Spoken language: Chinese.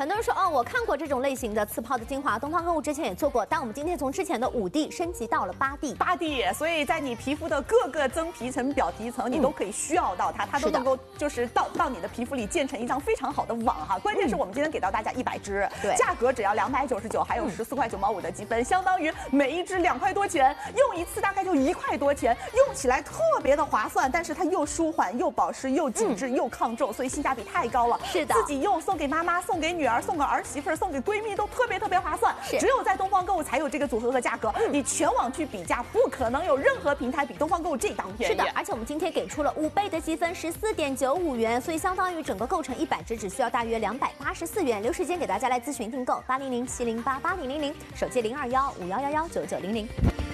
很多人说哦，我看过这种类型的刺泡的精华，东方购物之前也做过，但我们今天从之前的5D 升级到了8D。 8D， 所以在你皮肤的各个增皮层、表皮层，你都可以需要到它，它都能够就是到你的皮肤里建成一张非常好的网哈。关键是我们今天给到大家100支， 对， 价格只要299，还有14块9毛5的积分，相当于每一支2块多钱，用一次大概就1块多钱，用起来特别的划算，但是它又舒缓又保湿又紧致又抗皱，所以性价比太高了。 是的， 自己用送给妈妈、送给女儿、送给儿媳妇、送给闺蜜都特别划算。只有在东方购物才有这个组合和价格，你全网去比价，不可能有任何平台比东方购物这档便宜。 是的，而且我们今天给出了5倍的积分，14.95元，所以相当于整个购成100支只需要大约284元。留时间给大家来咨询订购，800708800，手机021511199900。